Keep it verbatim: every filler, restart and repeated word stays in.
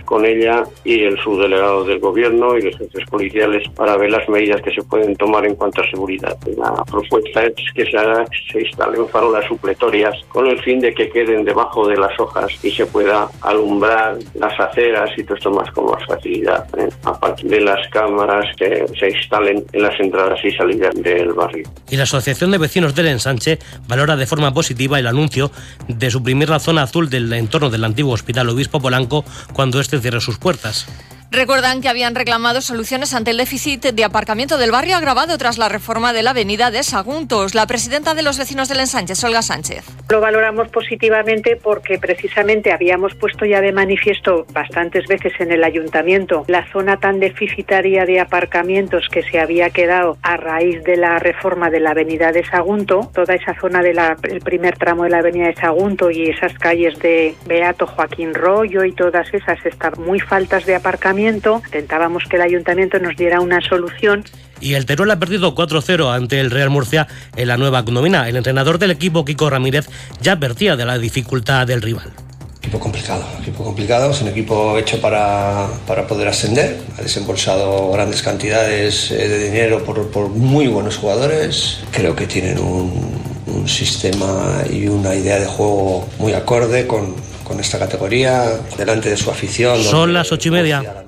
con ella y el subdelegado del gobierno y los jefes policiales para ver las medidas que se pueden tomar en cuanto a seguridad. La propuesta es que se, haga, se instalen farolas supletorias con el fin de que queden debajo de las hojas y se pueda alumbrar las aceras y todo esto más con más facilidad, ¿eh? A partir de las cámaras que se instalen en las entradas y salidas del barrio. Y la Asociación de Vecinos del Ensanche valora de forma positiva el anuncio de suprimir la zona azul del entorno del antiguo Hospital Obispo Polanco cuando este cierre sus puertas. Recuerdan que habían reclamado soluciones ante el déficit de aparcamiento del barrio agravado tras la reforma de la avenida de Saguntos. La presidenta de los vecinos del Ensanche, Olga Sánchez. Lo valoramos positivamente porque precisamente habíamos puesto ya de manifiesto bastantes veces en el ayuntamiento la zona tan deficitaria de aparcamientos que se había quedado a raíz de la reforma de la avenida de Sagunto. Toda esa zona del primer tramo de la avenida de Sagunto y esas calles de Beato Joaquín Rollo y todas esas están muy faltas de aparcamiento. Intentábamos que el ayuntamiento nos diera una solución. Y el Teruel ha perdido cuatro cero ante el Real Murcia en la nueva nómina. El entrenador del equipo, Kiko Ramírez, ya advertía de la dificultad del rival. Equipo complicado, equipo complicado, es un equipo hecho para, para poder ascender, ha desembolsado grandes cantidades de dinero por, por muy buenos jugadores, creo que tienen un, un sistema y una idea de juego muy acorde con, con esta categoría, delante de su afición. Son las ocho y media.